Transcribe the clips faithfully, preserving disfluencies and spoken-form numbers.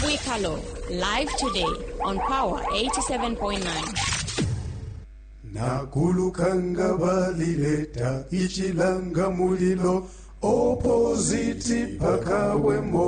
Wikalo, live today on Power eighty-seven point nine. Nakulukanga balileta ichilanga mulilo opposite pakawemo.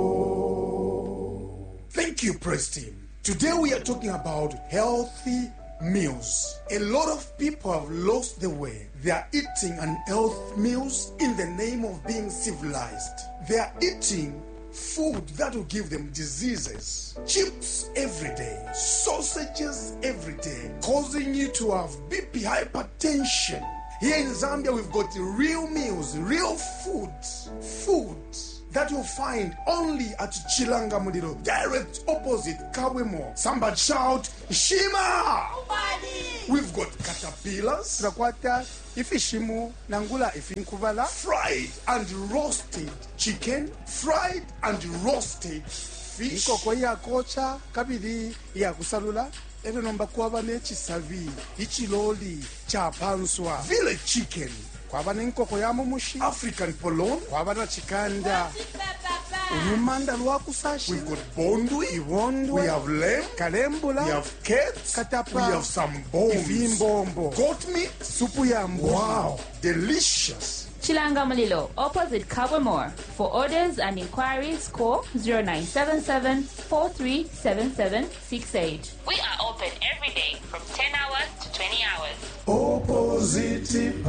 Thank you, Praise Team. Today we are talking about healthy meals. A lot of people have lost the way. They are eating unhealthy meals in the name of being civilized. They are eating food that will give them diseases. Chips every day, sausages every day, causing you to have B P, hypertension. Here in Zambia, we've got real meals, real food, food that you'll find only at Chilanga Mulilo, direct opposite Kawemo. Somebody shout, Shima! We've got caterpillars, Rakwata, ifishimu, nangula ifinkubala, fried and roasted chicken, fried and roasted fish. Ikoko ya kocha, kabidi ya kusalula, ebe nomba kuwaba nechi savi, ichiloli, chapanswa, village chicken, kwaba nkoko ya mumushi, African polon, kwaba na chikanda. We've got bondui, we have lamb, kalembula, we have cats, katapa, we have some bones, goat meat, supu ya mbuzi. Wow, delicious. Chilanga Mulilo, opposite Kawemore. For orders and inquiries, call zero nine seven seven, four three seven seven six eight. We are open every day from ten hours to twenty hours. Opposite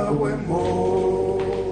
Pakawemo.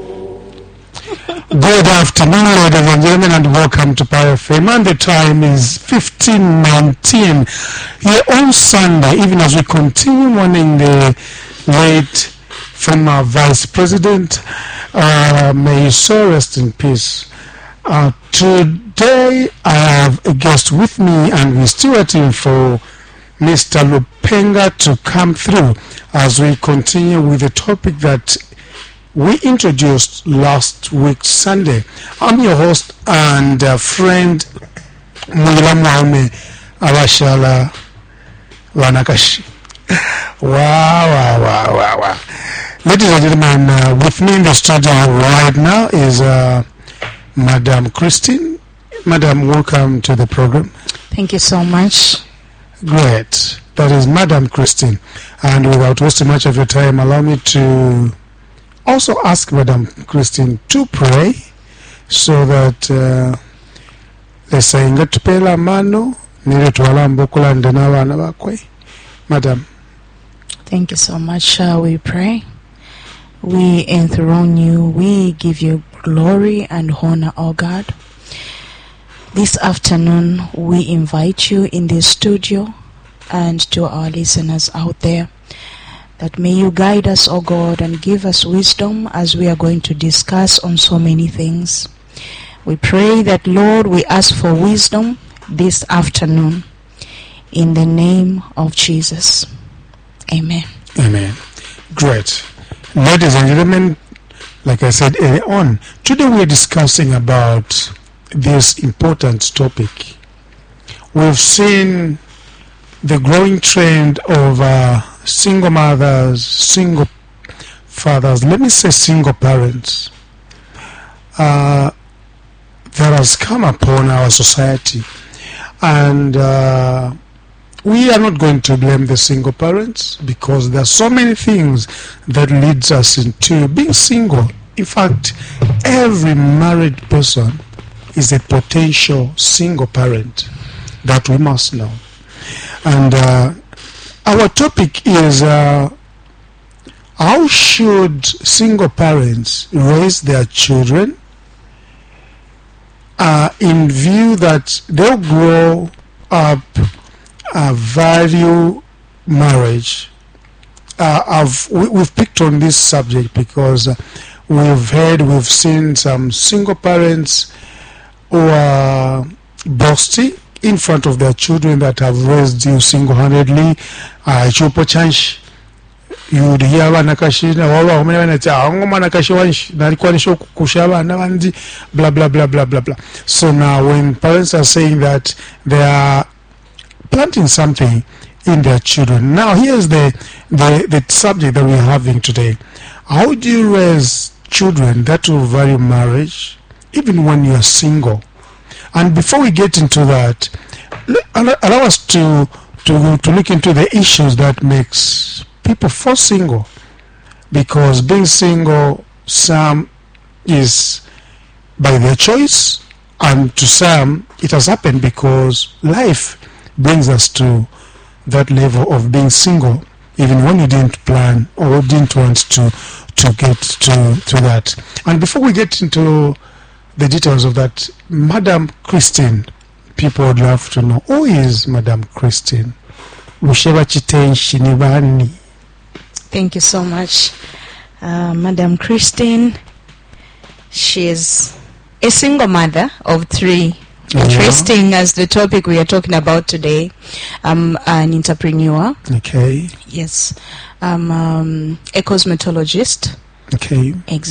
Good afternoon, ladies and gentlemen, and welcome to Power F M. And the time is fifteen nineteen here on Sunday, even as we continue mourning the late former Vice President. Uh, may his soul rest in peace. Uh, today, I have a guest with me, and we're still waiting for Mister Lupenga to come through as we continue with the topic that we introduced last week Sunday. I'm your host and uh, friend Mwila Mwaume Awashala Wanakashi. Wow, wow, wow, wow, wow. Ladies and gentlemen, uh, with me in the studio right now is uh, Madam Christine. Madam, welcome to the program. Thank you so much. Great. That is Madam Christine. And without wasting much of your time, allow me to also ask Madam Christine to pray so that uh, they say ngatupela mano nilitwala mbukulanda n'abaana bakwe. Madam. Thank you so much. Uh, we pray. We enthrone you. We give you glory and honor, oh God. This afternoon, we invite you in the studio and to our listeners out there, that may you guide us, O God, and give us wisdom as we are going to discuss on so many things. We pray that, Lord, we ask for wisdom this afternoon in the name of Jesus. Amen. Amen. Great. Ladies and gentlemen, like I said earlier on, today we are discussing about this important topic. We've seen the growing trend of uh, single mothers, single fathers, let me say single parents, uh, that has come upon our society. And uh, we are not going to blame the single parents, because there are so many things that leads us into being single. In fact, every married person is a potential single parent. That we must know. And uh, our topic is uh, how should single parents raise their children uh, in view that they'll grow up, uh, value marriage. Uh, I've, we, we've picked on this subject because uh, we've heard, we've seen some single parents who are boasting in front of their children that have raised you single-handedly. Chupo change, you would hear Wanakashi, blah blah blah blah blah blah. So now, when parents are saying that they are planting something in their children, now here's the the, the subject that we're having today. How do you raise children that will value marriage, even when you are single? And before we get into that, l- allow us to, to, to look into the issues that makes people fall single. Because being single, some is by their choice, and to some it has happened because life brings us to that level of being single, even when you didn't plan or didn't want to to get to to that. And before we get into the details of that, Madam Christine, people would love to know, who is Madam Christine? Thank you so much, uh, Madam Christine. She is a single mother of three. Yeah. Interesting as the topic we are talking about today. I'm an entrepreneur. Okay. Yes. I'm um, a cosmetologist. Okay. Exactly.